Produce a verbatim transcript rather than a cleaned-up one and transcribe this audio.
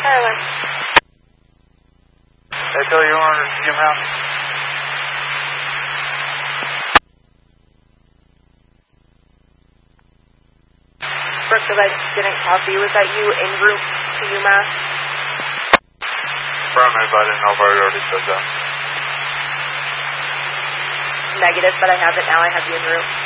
Tyler. They tell you on UMass? Brooke, because I didn't talk to you. Was that you en route to UMass? From me, but I didn't know if I already said that. Negative, but I have it now. I have you en route.